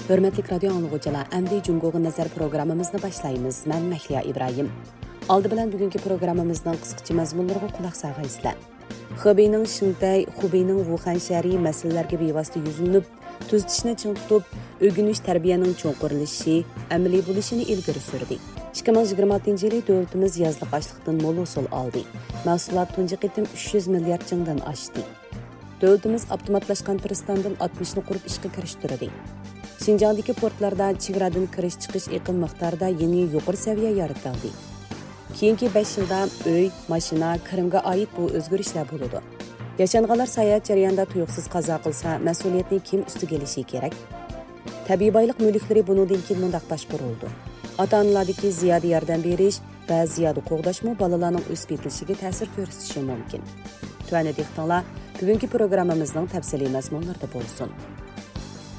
Hörmətli radio anlıqçılar, əmdi Cungo'ğa nəzər proqramımızını başlayımız. Mən Məhliya İbrahim. Aldı bilən bugünkü proqramımızdan qısqaça məzmunlarına qulaq sağaysızlar. Xubeyning Shintay, Xubeyning Wuhan şəhəri məsələlərə bevosita yüzülüb, tuzitishni ching tutub, o'rganish tarbiyaning cho'nqurilishi, amaliy bo'lishini ilgari surdi. 2026 yili davlatimiz yozliq ochliqdan mo'l usul oldi. Mahsulot tunji qitim 300 milliard chingdan oshdi. Davlatimiz avtomatlashgan pristandan 60 ni qurib ishga kirishtirdi. Şinjandagi portlarda chegaradan kirish-chiqish iqim miqdorida yeni yuqori saviya yaratildi. Keyingi 5 yilda uy, mashina, kirimga oid bu o'zgarishlar bo'ladi. Yashanganlar sayohat jarayonida tuyuqsiz qazo qilsa, mas'uliyatni kim ustiga olishi kerak? Tabiiy boylik mulklari bundan keyin mundaq boshqarildi. Ota-onalardagi ziyoda yordam berish va ziyoda qo'g'dashmi bolalarning o'sib yetilishiga ta'sir ko'rsatishi mumkin. Tuani dehqonlar, bugungi programmamizning tafsiliy mazmunlarida bo'lsin.